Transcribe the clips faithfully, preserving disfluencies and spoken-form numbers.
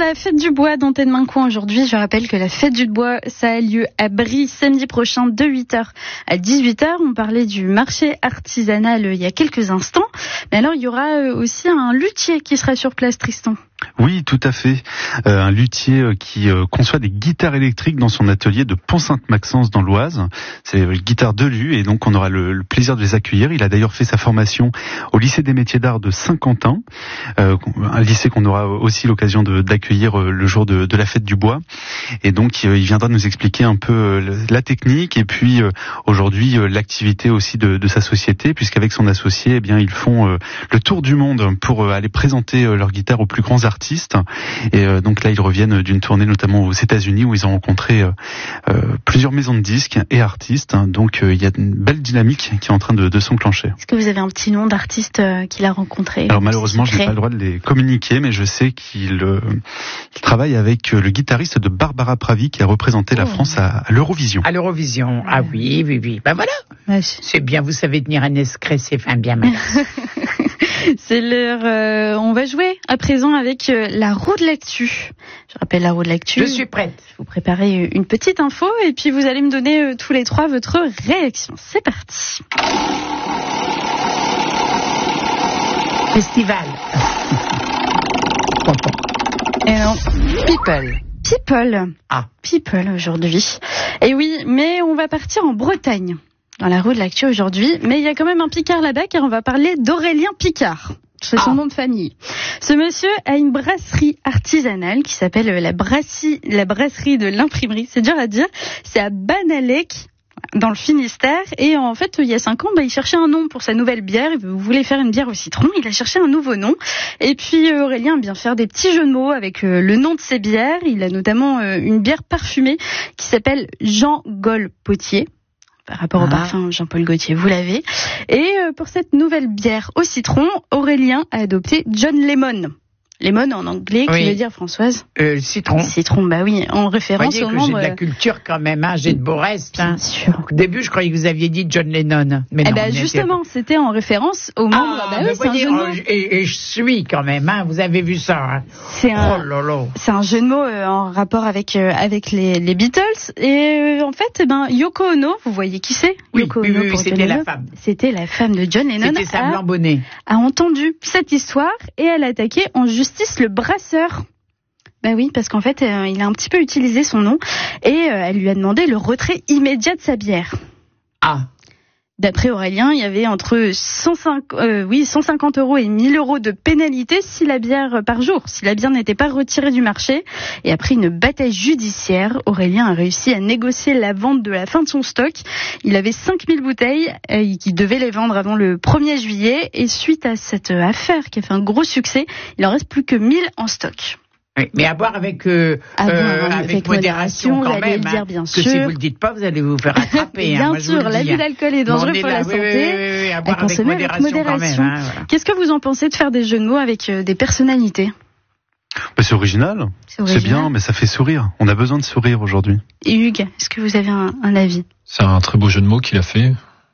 la fête du bois d'Antenne Main-Coin aujourd'hui. Je rappelle que la fête du bois, ça a lieu à Brie samedi prochain de huit heures à dix-huit heures. On parlait du marché artisanal il y a quelques instants. Mais alors, il y aura aussi un luthier qui sera sur place, Tristan. Oui, tout à fait. Euh, un luthier qui euh, conçoit des guitares électriques dans son atelier de Pont-Sainte-Maxence dans l'Oise. C'est euh, guitare de lui et donc on aura le, le plaisir de les accueillir. Il a d'ailleurs fait sa formation au lycée des métiers d'art de Saint-Quentin, euh, un lycée qu'on aura aussi l'occasion de, d'accueillir euh, le jour de, de la fête du bois. Et donc euh, il viendra nous expliquer un peu euh, la technique et puis euh, aujourd'hui euh, l'activité aussi de, de sa société, puisqu'avec son associé, eh bien ils font euh, le tour du monde pour euh, aller présenter euh, leur guitare aux plus grands artistes. Et euh, donc là, ils reviennent d'une tournée notamment aux États-Unis où ils ont rencontré euh, euh, plusieurs maisons de disques et artistes. Donc euh, il y a une belle dynamique qui est en train de, de s'enclencher. Est-ce que vous avez un petit nom d'artiste euh, qu'il a rencontré? Alors malheureusement, je n'ai pas le droit de les communiquer, mais je sais qu'il euh, il travaille avec euh, le guitariste de Barbara Pravi qui a représenté oh. la France à, à l'Eurovision. À l'Eurovision, ah oui, oui, oui. Ben voilà, ouais. C'est bien, vous savez tenir un escret, c'est fin bien mal. C'est l'heure, euh, on va jouer à présent avec euh, la roue de l'actu. Je rappelle la roue de l'actu. Je suis prête. Vous préparez une petite info et puis vous allez me donner euh, tous les trois votre réaction. C'est parti. Festival. Et non. People. People. Ah. People aujourd'hui. Et oui, mais on va partir en Bretagne. Dans la roue de l'actu aujourd'hui, mais il y a quand même un Picard là-bas car on va parler d'Aurélien Picard. C'est son ah. nom de famille. Ce monsieur a une brasserie artisanale qui s'appelle la, brasserie, la brasserie de l'imprimerie. C'est dur à dire. C'est à Banalec, dans le Finistère. Et en fait, il y a cinq ans, bah, il cherchait un nom pour sa nouvelle bière. Il voulait faire une bière au citron. Il a cherché un nouveau nom. Et puis Aurélien a bien faire des petits jeux de mots avec euh, le nom de ses bières. Il a notamment euh, une bière parfumée qui s'appelle Jean Gol Potier. Par rapport ah. au parfum Jean-Paul Gaultier, vous l'avez. Et euh, pour cette nouvelle bière au citron, Aurélien a adopté John Lemon. Lemon en anglais, oui. Qui veut dire, Françoise euh, Citron. Citron, bah oui, en référence au membre... Vous voyez que j'ai de la culture quand même, hein, j'ai de beau reste. Hein. Bien sûr. Au début, je croyais que vous aviez dit John Lennon. Mais eh non, bah justement, était... c'était en référence aux membres... Ah, bah oui, c'est voyez, un jeu de mots. Oh, et, et je suis quand même, hein, vous avez vu ça. Hein. C'est un, oh là là. C'est un jeu de mots euh, en rapport avec, euh, avec les, les Beatles. Et euh, en fait, eh ben, Yoko Ono, vous voyez qui c'est Oui, Yoko oui, Ono oui, oui c'était la femme. C'était la femme de John Lennon. C'était sa blanc bonnet. A entendu cette histoire et elle a attaqué en justice le brasseur. Ben oui, parce qu'en fait, euh, il a un petit peu utilisé son nom et euh, elle lui a demandé le retrait immédiat de sa bière. Ah. D'après Aurélien, il y avait entre cent cinquante, euh, oui, cent cinquante euros et mille euros de pénalité si la bière par jour, si la bière n'était pas retirée du marché. Et après une bataille judiciaire, Aurélien a réussi à négocier la vente de la fin de son stock. Il avait cinq mille bouteilles euh, qui devait les vendre avant le premier juillet. Et suite à cette affaire qui a fait un gros succès, il en reste plus que mille en stock. Oui, mais à boire avec, euh, ah bon, euh, avec, avec modération, modération quand même. Le dire, hein, bien que sûr. si vous le dites pas, vous allez vous faire attraper. Bien hein, moi, sûr, l'abus d'alcool est dangereux pour la oui, santé. Oui, oui, oui, à boire à avec modération, avec modération quand même. Hein, voilà. Qu'est-ce que vous en pensez de faire des jeux de mots avec euh, des personnalités? Bah, c'est original. C'est original. C'est bien, mais ça fait sourire. On a besoin de sourire aujourd'hui. Et Hugues, est-ce que vous avez un, un avis? C'est un très beau jeu de mots qu'il a fait.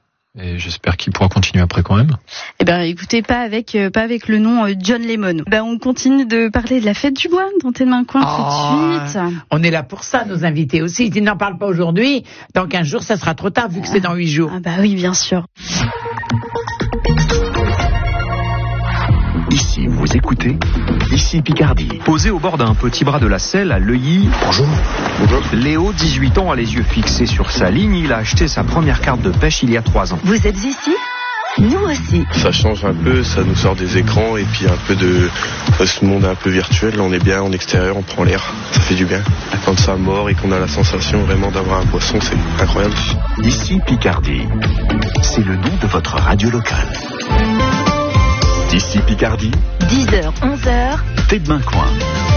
Et j'espère qu'il pourra continuer après quand même. Eh ben, écoutez, pas avec, euh, pas avec le nom euh, John Lemon. Ben, on continue de parler de la fête du bois dans Tes Mains Coin oh, tout de suite. On est là pour ça, nos invités aussi. S'ils n'en parlent pas aujourd'hui, dans quinze jours, ça sera trop tard vu que ah, c'est dans huit jours. Ah bah oui, bien sûr. Ici, vous écoutez, ici Picardie. Posé au bord d'un petit bras de la Selle à Leuilly. Bonjour. Bonjour. Léo, dix-huit ans, a les yeux fixés sur sa ligne. Il a acheté sa première carte de pêche il y a trois ans. Vous êtes ici ? Nous aussi. Ça change un peu, ça nous sort des écrans et puis un peu de ce monde un peu virtuel. Là, on est bien en extérieur, on prend l'air. Ça fait du bien. Quand ça mord et qu'on a la sensation vraiment d'avoir un poisson, c'est incroyable. Ici Picardie. C'est le nom de votre radio locale. Ici Picardie. dix heures, onze heures. Tes Mains Coin.